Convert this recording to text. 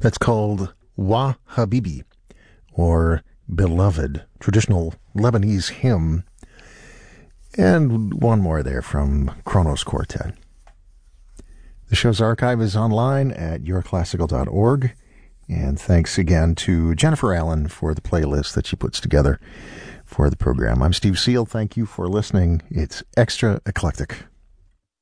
That's called Wa Habibi, or Beloved, traditional Lebanese hymn. And one more there from Kronos Quartet. The show's archive is online at yourclassical.org. And thanks again to Jennifer Allen for the playlist that she puts together for the program. I'm Steve Seal. Thank you for listening. It's Extra Eclectic.